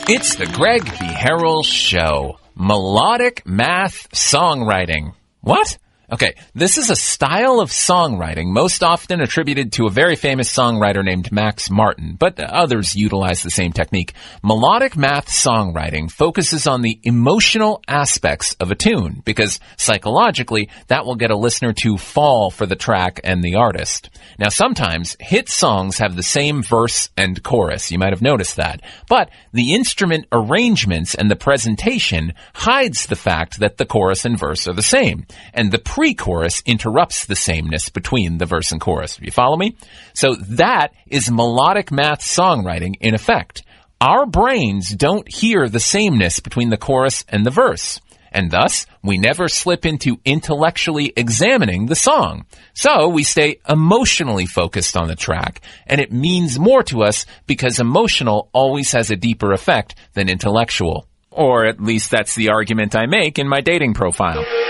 It's the Greg B. Harrell Show. Melodic math songwriting. What? Okay, this is a style of songwriting most often attributed to a very famous songwriter named Max Martin, but others utilize the same technique. Melodic math songwriting focuses on the emotional aspects of a tune, because psychologically, that will get a listener to fall for the track and the artist. Now, sometimes hit songs have the same verse and chorus. You might have noticed that. But the instrument arrangements and the presentation hides the fact that the chorus and verse are the same. And the pre-chorus interrupts the sameness between the verse and chorus. You follow me? So that is melodic math songwriting in effect. Our brains don't hear the sameness between the chorus and the verse. And thus, we never slip into intellectually examining the song. So we stay emotionally focused on the track, and it means more to us because emotional always has a deeper effect than intellectual. Or at least that's the argument I make in my dating profile.